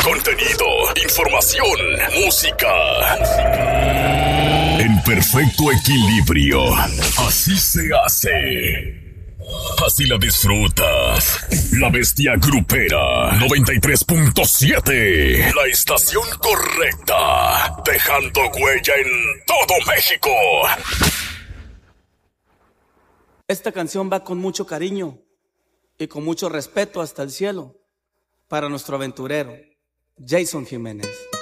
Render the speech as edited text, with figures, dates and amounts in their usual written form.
Contenido, información, música. En perfecto equilibrio. Así se hace. Así la disfrutas. La Bestia Grupera 93.7. La estación correcta. Dejando huella en todo México. Esta canción va con mucho cariño y con mucho respeto hasta el cielo para nuestro aventurero, Jason Jiménez.